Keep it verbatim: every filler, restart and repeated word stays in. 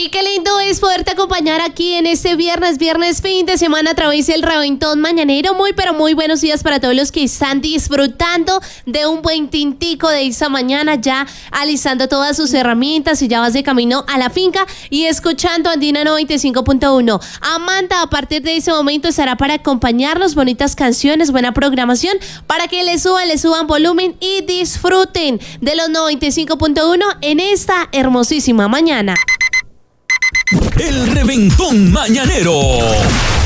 Y qué lindo es poderte acompañar aquí en este viernes, viernes fin de semana a través del Reventón Mañanero. Muy, pero muy buenos días para todos los que están disfrutando de un buen tintico de esta mañana, ya alisando todas sus herramientas y ya vas de camino a la finca y escuchando Andina noventa y cinco punto uno. Amanda, a partir de ese momento estará para acompañarnos, bonitas canciones, buena programación, para que le suban, le suban volumen y disfruten de los noventa y cinco punto uno en esta hermosísima mañana. El Reventón Mañanero.